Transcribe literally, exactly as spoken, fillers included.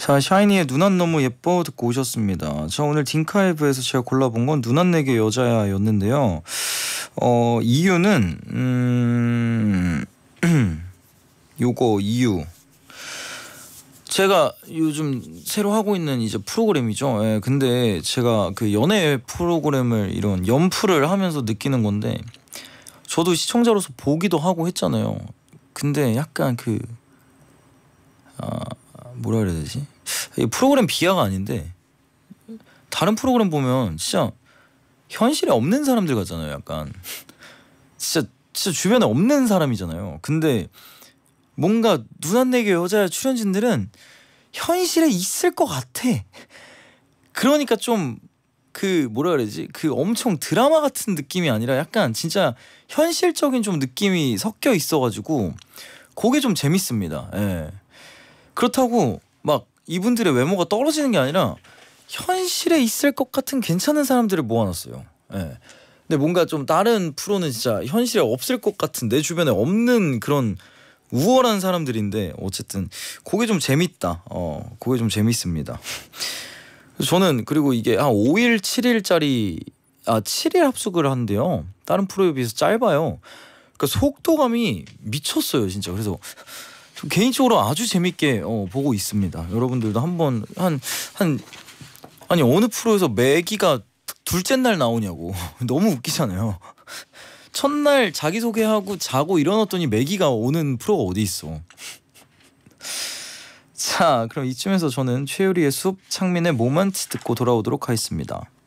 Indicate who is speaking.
Speaker 1: 자, 샤이니의 눈 안 너무 예뻐 듣고 오셨습니다. 저 오늘 딩카이브에서 제가 골라본 건 눈 안 내게 여자야 였는데요. 어, 이유는 음... 요거 이유 제가 요즘 새로 하고 있는 이제 프로그램이죠. 예, 근데 제가 그 연애 프로그램을 이런 연프를 하면서 느끼는 건데, 저도 시청자로서 보기도 하고 했잖아요. 근데 약간 그 아, 뭐라 그래야 되지? 이 프로그램 비하가 아닌데, 다른 프로그램 보면 진짜 현실에 없는 사람들 같잖아요. 약간 진짜 진짜 주변에 없는 사람이잖아요. 근데 뭔가 눈 안 내게 여자 출연진들은 현실에 있을 것 같아. 그러니까 좀 그 뭐라 그러지? 그 엄청 드라마 같은 느낌이 아니라 약간 진짜 현실적인 좀 느낌이 섞여 있어가지고 그게 좀 재밌습니다. 예. 그렇다고 막 이분들의 외모가 떨어지는 게 아니라 현실에 있을 것 같은 괜찮은 사람들을 모아놨어요. 예. 근데 뭔가 좀 다른 프로는 진짜 현실에 없을 것 같은, 내 주변에 없는 그런 우월한 사람들인데, 어쨌든 그게 좀 재밌다. 어, 그게 좀 재밌습니다. 저는 그리고 이게 한 오 일, 칠 일짜리 아 칠 일 합숙을 한대요. 다른 프로에 비해서 짧아요. 그러니까 속도감이 미쳤어요, 진짜. 그래서 좀 개인적으로 아주 재밌게 어, 보고 있습니다. 여러분들도 한번 한 한 아니 어느 프로에서 매기가 둘째 날 나오냐고. 너무 웃기잖아요. 첫날 자기소개하고 자고 일어났더니 매기가 오는 프로가 어디 있어. 자, 그럼 이쯤에서 저는 최유리의 숲, 창민의 모먼트 듣고 돌아오도록 하겠습니다.